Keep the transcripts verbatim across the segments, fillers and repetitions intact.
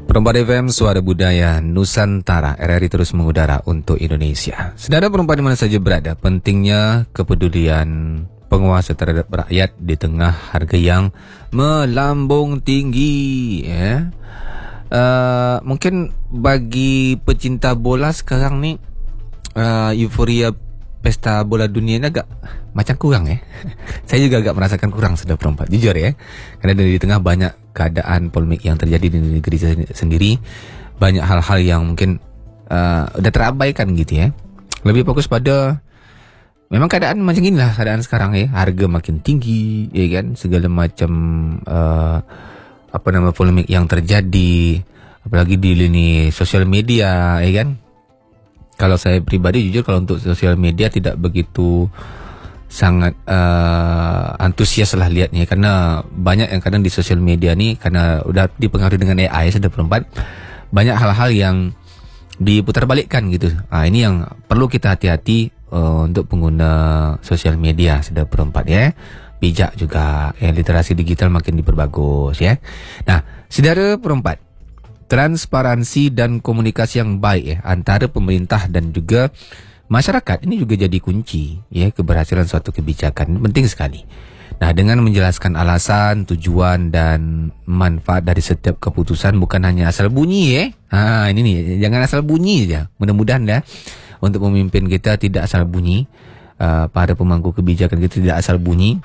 Perempuan F M, Suara Budaya Nusantara, R R I terus mengudara untuk Indonesia. Saudara perempuan di mana saja berada, pentingnya kepedulian penguasa terhadap rakyat di tengah harga yang melambung tinggi. Ya. Uh, mungkin bagi pecinta bola sekarang ni, uh, euforia pesta bola dunia ni agak macam kurang eh. Saya juga agak merasakan kurang sudah perempuan, jujur ya. Karena di tengah banyak keadaan polemik yang terjadi di negeri sendiri, banyak hal-hal yang mungkin uh, udah terabaikan gitu ya. Lebih fokus pada memang keadaan macam inilah keadaan sekarang ya. Harga makin tinggi ya kan, segala macam uh, apa nama polemik yang terjadi, apalagi di lini sosial media ya kan. Kalau saya pribadi jujur, kalau untuk sosial media tidak begitu sangat uh, antusias lah lihatnya, karena banyak yang kadang di sosial media ni karena udah dipengaruhi dengan A I sudah perempat, banyak hal-hal yang diputarbalikkan gitu. Ah, ini yang perlu kita hati-hati uh, untuk pengguna sosial media sudah perempat ya. Bijak juga, ya, literasi digital makin diperbagus ya. Nah, saudara perempat, transparansi dan komunikasi yang baik ya antara pemerintah dan juga masyarakat ini juga jadi kunci ya keberhasilan suatu kebijakan. Penting sekali. Nah, dengan menjelaskan alasan, tujuan dan manfaat dari setiap keputusan, bukan hanya asal bunyi ya. Ha, ini nih, jangan asal bunyi aja. Mudah-mudahan ya untuk pemimpin kita tidak asal bunyi, uh, para pemangku kebijakan kita tidak asal bunyi.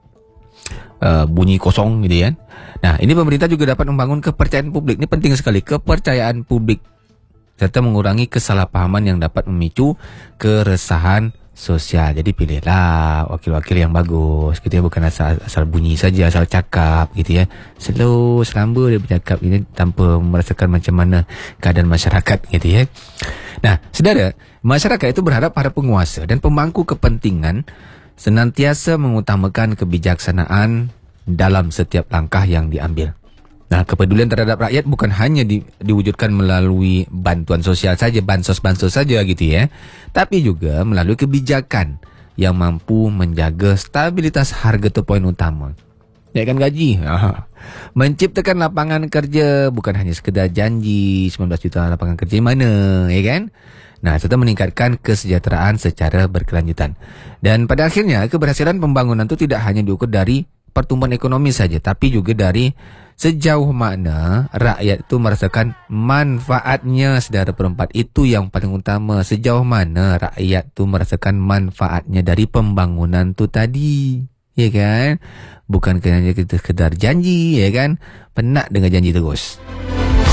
Uh, bunyi kosong gitu kan. Nah, ini pemerintah juga dapat membangun kepercayaan publik. Ini penting sekali, kepercayaan publik, serta mengurangi kesalahpahaman yang dapat memicu keresahan sosial. Jadi pilihlah wakil-wakil yang bagus gitu ya, bukan asal, asal bunyi saja, asal cakap gitu ya. Slow, selamba dia bercakap ini tanpa merasakan macam mana keadaan masyarakat gitu ya. Nah, saudara, masyarakat itu berharap para penguasa dan pemangku kepentingan senantiasa mengutamakan kebijaksanaan dalam setiap langkah yang diambil. Nah, kepedulian terhadap rakyat bukan hanya di, diwujudkan melalui bantuan sosial saja, bansos-bansos saja gitu ya, tapi juga melalui kebijakan yang mampu menjaga stabilitas harga itu poin utama. Ya kan, gaji. Menciptakan lapangan kerja, bukan hanya sekedar janji sembilan belas juta lapangan kerja mana, ya kan? Nah, serta meningkatkan kesejahteraan secara berkelanjutan. Dan pada akhirnya, keberhasilan pembangunan itu tidak hanya diukur dari pertumbuhan ekonomi saja, tapi juga dari sejauh mana rakyat itu merasakan manfaatnya. Saudara perempat, itu yang paling utama. Sejauh mana rakyat itu merasakan manfaatnya dari pembangunan itu tadi, ya kan? Bukan hanya kita sekedar janji, ya kan? Penat dengan janji terus.